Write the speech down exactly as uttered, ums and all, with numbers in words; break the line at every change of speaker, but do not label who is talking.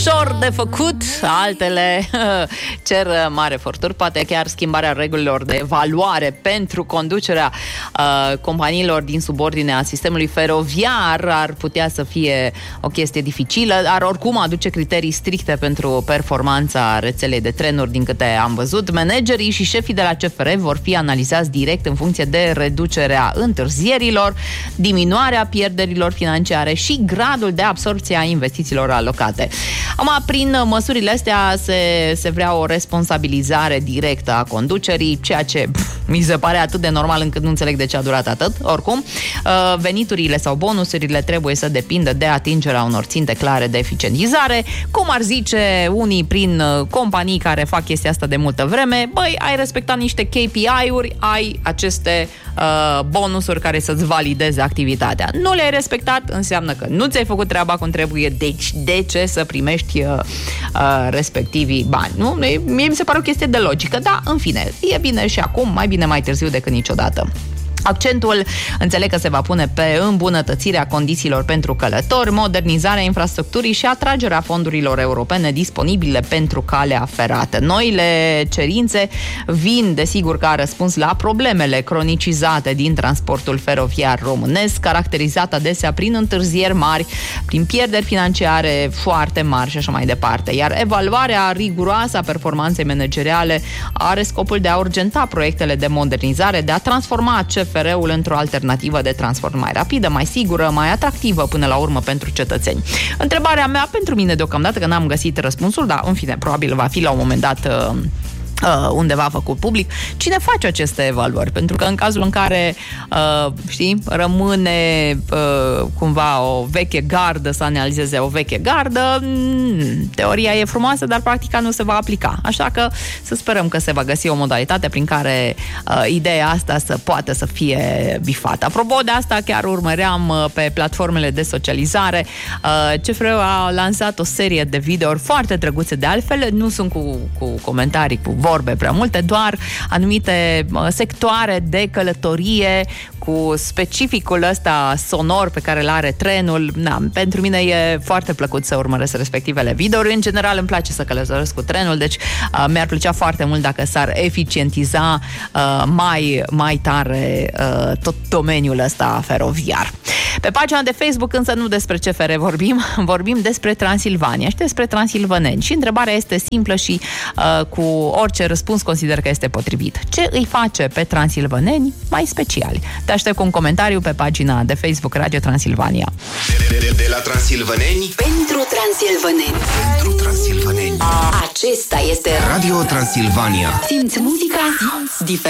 ușor de făcut, altele cer mari eforturi, poate chiar schimbarea regulilor de evaluare pentru conducerea uh, companiilor din subordinea sistemului feroviar ar putea să fie o chestie dificilă, dar oricum aduce criterii stricte pentru performanța rețelei de trenuri, din câte am văzut. Managerii și șefii de la C F R vor fi analizați direct în funcție de reducerea întârzierilor, diminuarea pierderilor financiare și gradul de absorbție a investițiilor alocate. Acum, prin măsurile astea se, se vrea o responsabilizare directă a conducerii, ceea ce pf, mi se pare atât de normal încât nu înțeleg de ce a durat atât. Oricum, veniturile sau bonusurile trebuie să depindă de atingerea unor ținte clare de eficientizare, cum ar zice unii prin companii care fac chestia asta de multă vreme. Băi, ai respectat niște K P I-uri, ai aceste uh, bonusuri care să-ți valideze activitatea. Nu le-ai respectat, înseamnă că nu ți-ai făcut treaba cum trebuie, deci de ce să primești uh, uh, respectivii bani? Nu? Mie mi se pare o chestie de logică, dar în fine, e bine și acum, mai bine mai târziu decât niciodată. Accentul, înțeleg că se va pune pe îmbunătățirea condițiilor pentru călători, modernizarea infrastructurii și atragerea fondurilor europene disponibile pentru calea ferată. Noile cerințe vin, desigur, ca răspuns la problemele cronicizate din transportul feroviar românesc, caracterizat adesea prin întârzieri mari, prin pierderi financiare foarte mari și așa mai departe. Iar evaluarea riguroasă a performanței manageriale are scopul de a urgenta proiectele de modernizare, de a transforma C F R-ul într-o alternativă de transport mai rapidă, mai sigură, mai atractivă până la urmă pentru cetățeni. Întrebarea mea pentru mine deocamdată, că n-am găsit răspunsul, dar în fine, probabil va fi la un moment dat uh, Uh, undeva făcut public, cine face aceste evaluări? Pentru că în cazul în care uh, știi, rămâne uh, cumva o veche gardă să analizeze o veche gardă, mm, teoria e frumoasă, dar practica nu se va aplica. Așa că să sperăm că se va găsi o modalitate prin care uh, ideea asta să poată să fie bifată. Apropo de asta, chiar urmăream uh, pe platformele de socializare, uh, C F R-ul a lansat o serie de videouri foarte drăguțe, de altfel nu sunt cu, cu comentarii, cu vorbe prea multe, doar anumite uh, sectoare de călătorie cu specificul ăsta sonor pe care îl are trenul. Na, pentru mine e foarte plăcut să urmăresc respectivele videouri. În general îmi place să călătoresc cu trenul, deci uh, mi-ar plăcea foarte mult dacă s-ar eficientiza uh, mai, mai tare uh, tot domeniul ăsta feroviar. Pe pagina de Facebook însă nu despre C F R vorbim, vorbim despre Transilvania și despre transilvaneni. Și întrebarea este simplă și uh, cu orice răspuns consider că este potrivit. Ce îi face pe transilvaneni mai speciali? Te aștept cu un comentariu pe pagina de Facebook Radio Transilvania.
De, de, de la transilvaneni
pentru transilvaneni.
Pentru transilvaneni.
Acesta este
Radio Transilvania.
Simți muzica, simți diferența.